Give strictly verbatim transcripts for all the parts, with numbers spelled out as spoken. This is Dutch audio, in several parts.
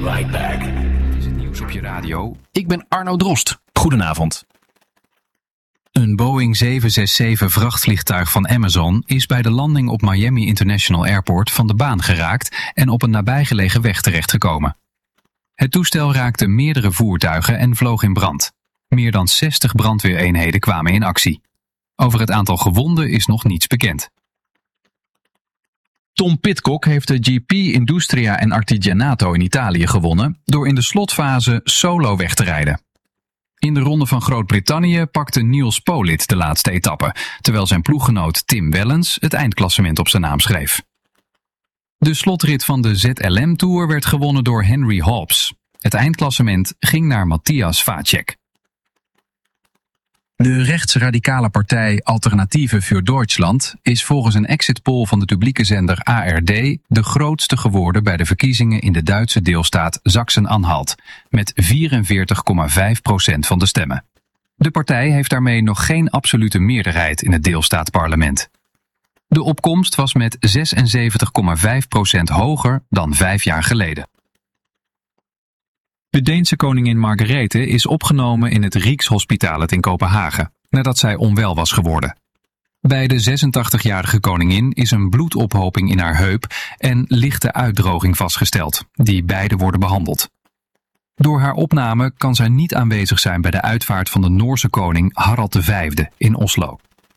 right back. Dit is het nieuws op je radio. Ik ben Arno Drost. Goedenavond. Een Boeing zeven zes zeven vrachtvliegtuig van Amazon is bij de landing op Miami International Airport van de baan geraakt en op een nabijgelegen weg terechtgekomen. Het toestel raakte meerdere voertuigen en vloog in brand. Meer dan zestig brandweereenheden kwamen in actie. Over het aantal gewonden is nog niets bekend. Tom Pidcock heeft de G P Industria en Artigianato in Italië gewonnen door in de slotfase solo weg te rijden. In de ronde van Groot-Brittannië pakte Niels Politt de laatste etappe, terwijl zijn ploeggenoot Tim Wellens het eindklassement op zijn naam schreef. De slotrit van de Z L M Tour werd gewonnen door Henry Hobbs. Het eindklassement ging naar Matthias Vacek. De rechtsradicale partij Alternatieve für Deutschland is volgens een exit poll van de publieke zender A R D de grootste geworden bij de verkiezingen in de Duitse deelstaat Sachsen-Anhalt, met vierenveertig komma vijf procent van de stemmen. De partij heeft daarmee nog geen absolute meerderheid in het deelstaatparlement. De opkomst was met zesenzeventig komma vijf procent hoger dan vijf jaar geleden. De Deense koningin Margrethe is opgenomen in het Rijkshospitalet in Kopenhagen, nadat zij onwel was geworden. Bij de zesentachtigjarige koningin is een bloedophoping in haar heup en lichte uitdroging vastgesteld, die beide worden behandeld. Door haar opname kan zij niet aanwezig zijn bij de uitvaart van de Noorse koning Harald de Vijfde in Oslo.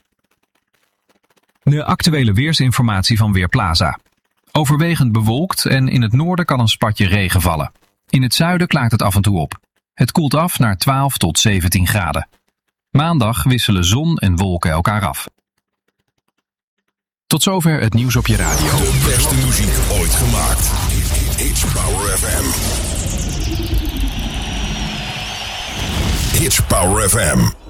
De actuele weersinformatie van Weerplaza. Overwegend bewolkt en in het noorden kan een spatje regen vallen. In het zuiden klaart het af en toe op. Het koelt af naar twaalf tot zeventien graden. Maandag wisselen zon en wolken elkaar af. Tot zover het nieuws op je radio. De beste muziek ooit gemaakt. Hits Power F M. Hits Power F M.